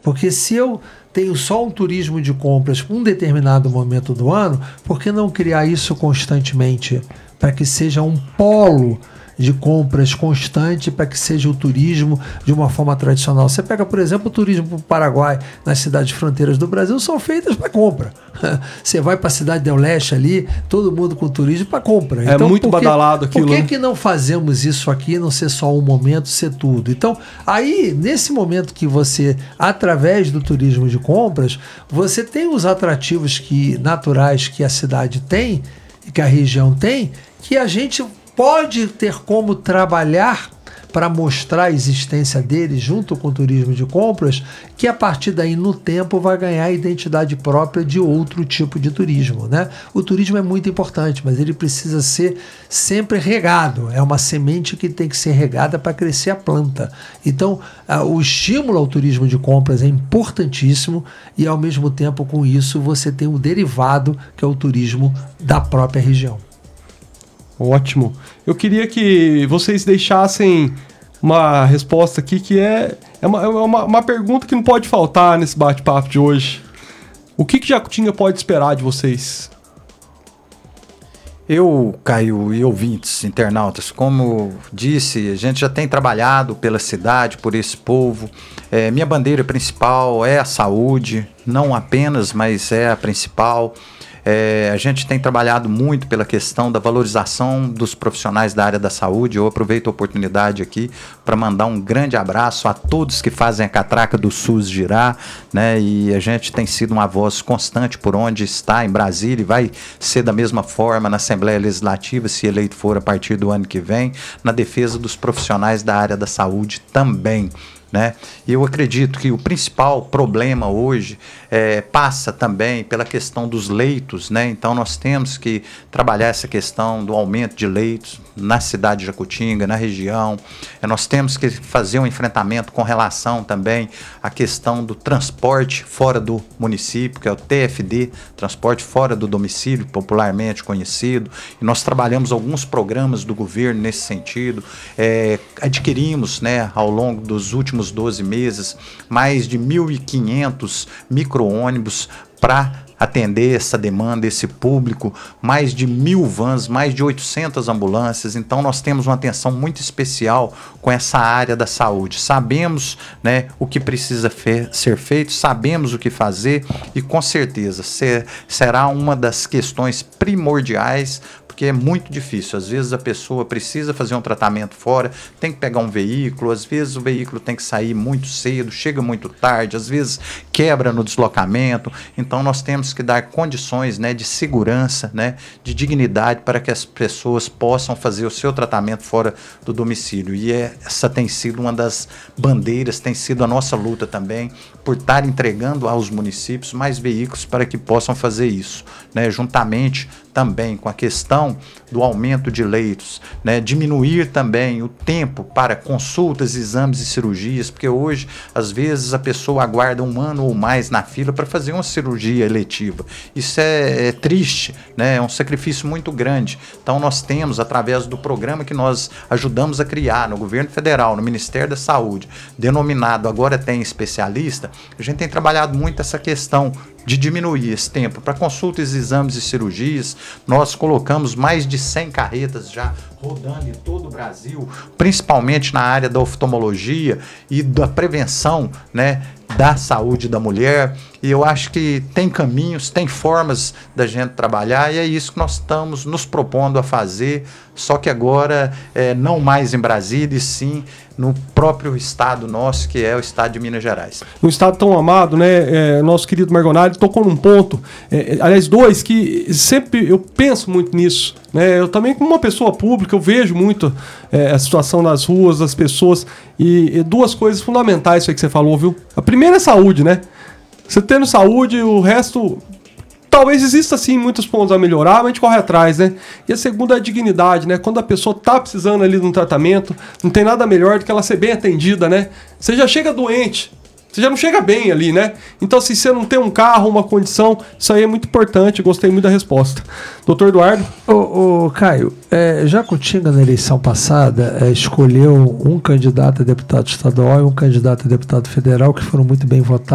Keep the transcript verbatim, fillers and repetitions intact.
Porque se eu tenho só um turismo de compras para um determinado momento do ano, por que não criar isso constantemente para que seja um polo de compras constante, para que seja o turismo de uma forma tradicional? Você pega, por exemplo, o turismo para o Paraguai, nas cidades fronteiras do Brasil, são feitas para compra. Você vai para a cidade del Leste ali, todo mundo com turismo para compra. É então, muito por que, badalado aquilo. Por que, né? que não fazemos isso aqui, não ser só um momento, ser tudo? Então, aí, nesse momento que você, através do turismo de compras, você tem os atrativos que, naturais que a cidade tem, que a região tem, que a gente pode ter como trabalhar para mostrar a existência dele junto com o turismo de compras, que a partir daí no tempo vai ganhar a identidade própria de outro tipo de turismo, né? O turismo é muito importante, mas ele precisa ser sempre regado, é uma semente que tem que ser regada para crescer a planta. Então, o estímulo ao turismo de compras é importantíssimo e ao mesmo tempo com isso você tem um derivado que é o turismo da própria região. Ótimo. Eu queria que vocês deixassem uma resposta aqui que é, é, uma, é uma, uma pergunta que não pode faltar nesse bate-papo de hoje. O que, que Jacutinga pode esperar de vocês? Eu, Caio, e ouvintes, internautas, como disse, a gente já tem trabalhado pela cidade, por esse povo. É, minha bandeira principal é a saúde, não apenas, mas é a principal. É, a gente tem trabalhado muito pela questão da valorização dos profissionais da área da saúde. Eu aproveito a oportunidade aqui para mandar um grande abraço a todos que fazem a catraca do SUS girar, né? E a gente tem sido uma voz constante por onde está em Brasília e vai ser da mesma forma na Assembleia Legislativa, se eleito for a partir do ano que vem, na defesa dos profissionais da área da saúde também. Né? E eu acredito que o principal problema hoje é, passa também pela questão dos leitos, né? Então nós temos que trabalhar essa questão do aumento de leitos na cidade de Jacutinga, na região. É, nós temos que fazer um enfrentamento com relação também à questão do transporte fora do município, que é o T F D, transporte fora do domicílio, popularmente conhecido. E nós trabalhamos alguns programas do governo nesse sentido. É, adquirimos, né, ao longo dos últimos doze meses, mais de mil e quinhentos micro-ônibus para atender essa demanda, esse público, mais de mil vans, mais de oitocentas ambulâncias. Então nós temos uma atenção muito especial com essa área da saúde. Sabemos, né, o que precisa fe- ser feito, sabemos o que fazer e com certeza ser, será uma das questões primordiais, porque é muito difícil. Às vezes a pessoa precisa fazer um tratamento fora, tem que pegar um veículo, às vezes o veículo tem que sair muito cedo, chega muito tarde, às vezes quebra no deslocamento. Então nós temos que dar condições, né, de segurança, né, de dignidade para que as pessoas possam fazer o seu tratamento fora do domicílio. E é, essa tem sido uma das bandeiras, tem sido a nossa luta também, por estar entregando aos municípios mais veículos para que possam fazer isso, né, juntamente também com a questão do aumento de leitos, né, diminuir também o tempo para consultas, exames e cirurgias, porque hoje, às vezes, a pessoa aguarda um ano ou mais na fila para fazer uma cirurgia eletiva. Isso é, é triste, né, é um sacrifício muito grande. Então, nós temos, através do programa que nós ajudamos a criar no governo federal, no Ministério da Saúde, denominado Agora Tem Especialista, a gente tem trabalhado muito essa questão de diminuir esse tempo para consultas, exames e cirurgias. Nós colocamos mais de cem carretas já rodando em todo o Brasil, principalmente na área da oftalmologia e da prevenção, né, da saúde da mulher. E eu acho que tem caminhos, tem formas da gente trabalhar e é isso que nós estamos nos propondo a fazer, só que agora é, não mais em Brasília, e sim no próprio estado nosso, que é o estado de Minas Gerais. Um estado tão amado, né? É, nosso querido Margonari tocou num ponto, é, aliás, dois, que sempre eu penso muito nisso, né? Eu também, como uma pessoa pública, eu vejo muito é, a situação nas ruas, das pessoas, e, e duas coisas fundamentais isso aí que você falou, viu? A primeira é saúde, né? Você tendo saúde, o resto... Talvez exista, sim, muitos pontos a melhorar, mas a gente corre atrás, né? E a segunda é a dignidade, né? Quando a pessoa tá precisando ali de um tratamento, não tem nada melhor do que ela ser bem atendida, né? Você já chega doente, você já não chega bem ali, né? Então, se você não tem um carro, uma condição, isso aí é muito importante. Eu gostei muito da resposta. Doutor Eduardo? Ô, ô Caio, é, Jacutinga, na eleição passada, é, escolheu um candidato a deputado estadual e um candidato a deputado federal que foram muito bem votados.